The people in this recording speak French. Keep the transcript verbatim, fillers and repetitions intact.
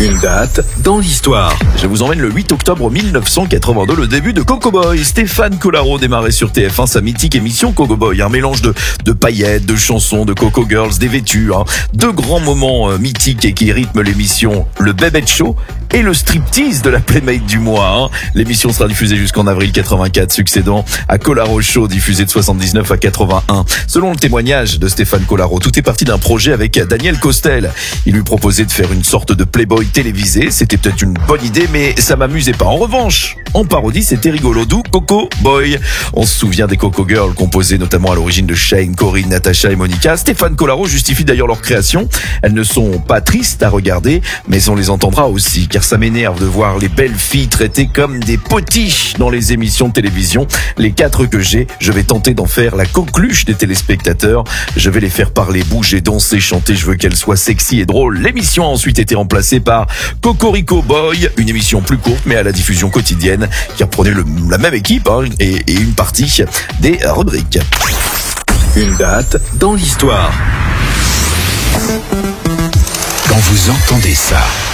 Une date dans l'histoire. Je vous emmène le huit octobre mille neuf cent quatre-vingt-deux, le début de Coco Boy. Stéphane Collaro démarrait sur T F un sa mythique émission Coco Boy. Un mélange de, de paillettes, de chansons, de Coco Girls, des vêtus. Hein. Deux grands moments euh, mythiques et qui rythment l'émission, le Bébête Show et le striptease de la Playmate du mois. Hein. L'émission sera diffusée jusqu'en avril quatre-vingt-quatre, succédant à Collaro Show, diffusé de soixante-dix-neuf à quatre-vingt-un. Selon le témoignage de Stéphane Collaro, tout est parti d'un projet avec Daniel Costel. Il lui proposait de faire une sorte de Playboy télévisé. C'était peut-être une bonne idée, mais ça m'amusait pas. En revanche, en parodie, c'était rigolo. D'où Coco Boy. On se souvient des Coco Girls, composées notamment à l'origine de Shane, Corinne, Natacha et Monica. Stéphane Collaro justifie d'ailleurs leur création. Elles ne sont pas tristes à regarder, mais on les entendra aussi, car ça m'énerve de voir les belles filles traitées comme des potiches dans les émissions de télévision. Les quatre que j'ai, je vais tenter d'en faire la coqueluche des téléspectateurs. Je vais les faire parler, bouger, danser, chanter. Je veux qu'elles soient sexy et drôles. L'émission a ensuite été remplacée par Cocorico Boy, une émission plus courte mais à la diffusion quotidienne qui reprenait le, la même équipe hein, et, et une partie des rubriques. Une date dans l'histoire. Quand vous entendez ça,